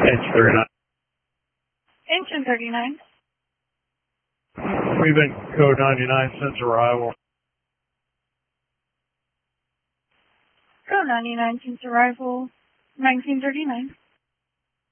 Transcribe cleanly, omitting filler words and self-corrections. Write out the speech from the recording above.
Engine 39. Engine 39. We've been code 99 since arrival. Code 99 since arrival, 1939.